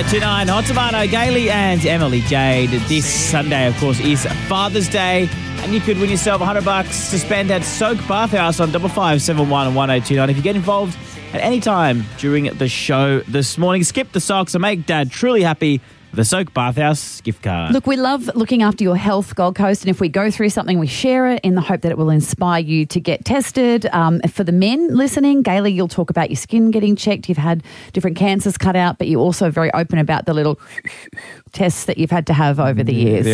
1029 Hot Tomato, Gailey and Emily Jade. This Sunday, of course, is Father's Day, and you could win yourself $100 to spend at Soak Bathhouse on 5571 and 1029. If you get involved at any time during the show this morning, skip the socks and make Dad truly happy. The Soak Bathhouse gift card. Look, we love looking after your health, Gold Coast, and if we go through something, we share it in the hope that it will inspire you to get tested. For the men listening, Gailey, you'll talk about your skin getting checked. You've had different cancers cut out, but you're also very open about the little tests that you've had to have over the years.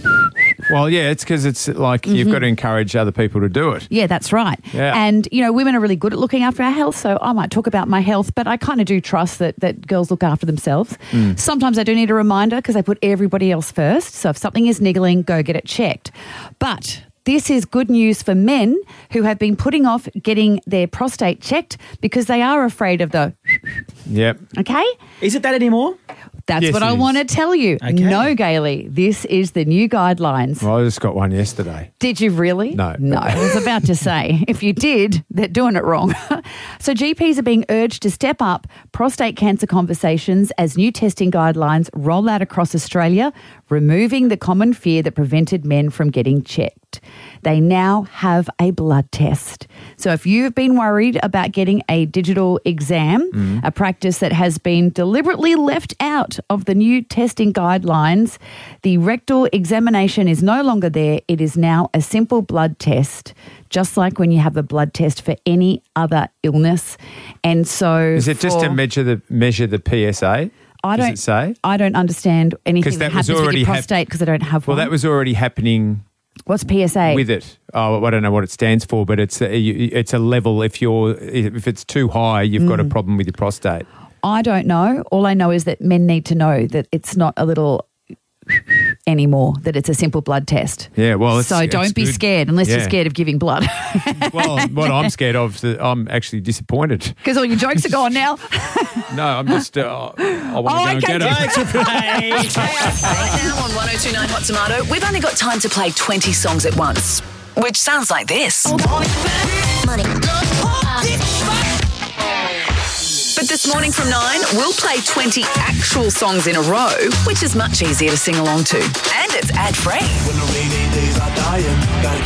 Well, yeah, it's because it's like you've got to encourage other people to do it. Yeah, that's right. Yeah. And, you know, women are really good at looking after our health, so I might talk about my health, but I kind of do trust that girls look after themselves. Sometimes I do need a reminder because I put everybody else first. So if something is niggling, go get it checked. But this is good news for men who have been putting off getting their prostate checked because they are afraid of the... Yep. Okay? Is it that anymore? That's Yes, what it I is. want to tell you. Okay. No, Gailey, this is the new guidelines. Well, I just got one yesterday. Did you really? No. No, I was about to say, if you did, they're doing it wrong. So GPs are being urged to step up prostate cancer conversations as new testing guidelines roll out across Australia, removing the common fear that prevented men from getting checked. They now have a blood test. So if you've been worried about getting a digital exam, a practice that has been deliberately left out of the new testing guidelines, the rectal examination is no longer there. It is now a simple blood test, just like when you have a blood test for any other illness. And so Is it just to measure the PSA? Does it say? I don't understand anything 'Cause that that was happens with already your prostate because I don't have Well, one. that was already happening What's PSA? with it. Oh, I don't know what it stands for, but it's a level. If it's too high, you've got a problem with your prostate. I don't know. All I know is that men need to know that it's not a little anymore, that it's a simple blood test. Yeah, well, so it's don't be good. scared unless you're Yeah. scared of giving blood. Well, what I'm scared of is that I'm actually disappointed. Because all your jokes are gone now. No, I'm just. I want to go and get it. Right now on 1029 Hot Tomato, we've only got time to play 20 songs at once, which sounds like this. But this morning from 9, we'll play 20 actual songs in a row, which is much easier to sing along to. And it's ad-free. When the rainy days are dying, gotta